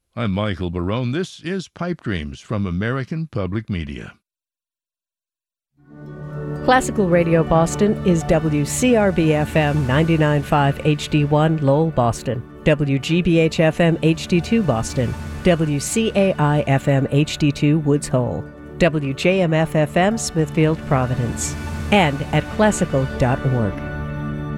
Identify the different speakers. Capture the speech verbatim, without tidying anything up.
Speaker 1: I'm Michael Barone. This is Pipe Dreams from American Public Media.
Speaker 2: Classical Radio Boston is W C R B F M ninety-nine point five H D one Lowell, Boston, W G B H F M H D two Boston, W C A I F M H D two Woods Hole, W J M F F M Smithfield, Providence, and at classical dot org.